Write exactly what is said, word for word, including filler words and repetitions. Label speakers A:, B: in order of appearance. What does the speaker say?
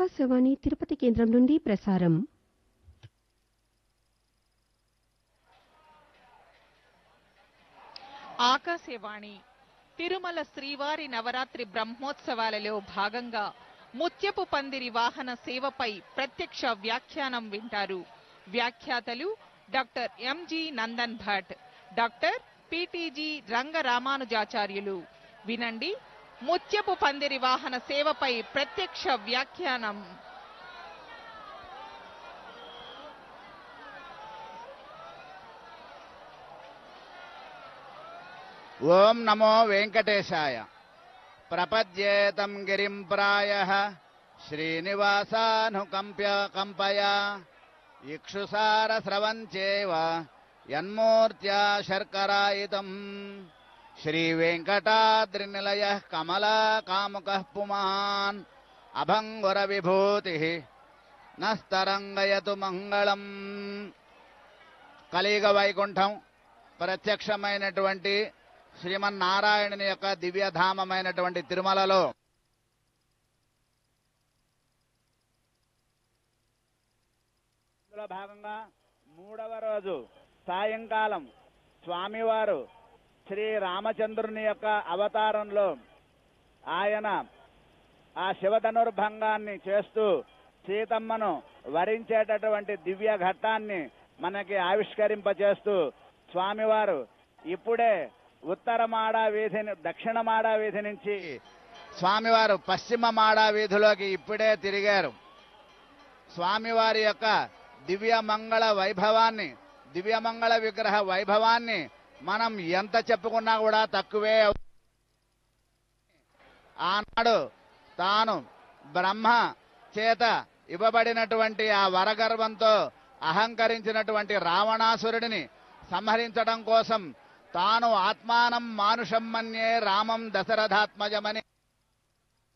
A: ఆకాశవాణి తిరుపతి కేంద్రం నుండి ప్రసారం.
B: ఆకాశవాణి తిరుమల శ్రీవారి నవరాత్రి బ్రహ్మోత్సవాలలో భాగంగా ముత్యపు పందిరి వాహన సేవపై ప్రత్యక్ష వ్యాఖ్యానం వింటారు. వ్యాఖ్యాతలు doctor MG Nandan Bhatt, doctor PTG Rangaramanujacharyulu. వినండి, ముత్యపు పందిరి వాహన సేవపై ప్రత్యక్ష వ్యాఖ్యానం.
C: ఓం నమో వెంకటేశాయ. ప్రపద్యేతం గిరిం ప్రాయః శ్రీనివాసానుకంప్య కంపయా ఇక్షుసార స్రవంచేవ యన్మూర్త్యా శర్కరాయితం శ్రీ వెంకటాద్రినిలయః కమలా కాముకః పుమాన్ అభంగుర విభూతిః నస్తరంగయతు మంగళం. కలియుగ వైకుంఠం ప్రత్యక్షమైనటువంటి శ్రీమన్నారాయణుని యొక్క దివ్యధామమైనటువంటి తిరుమలలో భాగంగా మూడవ రోజు సాయంకాలం స్వామివారు శ్రీ రామచంద్రుని యొక్క అవతారంలో ఆయన ఆ శివధనుర్భంగాన్ని చేస్తూ సీతమ్మను వరించేటటువంటి దివ్య ఘట్టాన్ని మనకి ఆవిష్కరింపచేస్తూ స్వామివారు ఇప్పుడే ఉత్తర మాడా వీధిని దక్షిణ మాడా వీధి నుంచి స్వామివారు పశ్చిమ మాడా వీధిలోకి ఇప్పుడే తిరిగారు. స్వామివారి యొక్క దివ్యమంగళ వైభవాన్ని, దివ్యమంగళ విగ్రహ వైభవాన్ని మనం ఎంత చెప్పుకున్నా కూడా తక్కువే. ఆనాడు తాను బ్రహ్మ చేత ఇవ్వబడినటువంటి ఆ వరగర్వంతో అహంకరించినటువంటి రావణాసురుడిని సంహరించడం కోసం తాను ఆత్మానం మానుషం మన్యే రామం దశరథాత్మజమని